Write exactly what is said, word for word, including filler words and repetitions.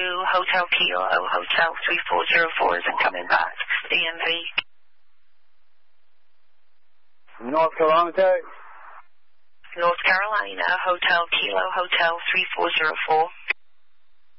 Hotel Kilo, Hotel three four zero four isn't coming back. D M V. North Carolina. North Carolina, Hotel Kilo, Hotel three four zero four.